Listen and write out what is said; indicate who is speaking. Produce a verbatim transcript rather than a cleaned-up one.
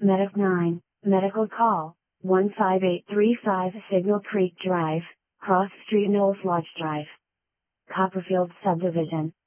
Speaker 1: Medic nine, Medical Call, one five eight three five Signal Creek Drive, Cross Street Knowles Lodge Drive. Copperfield Subdivision.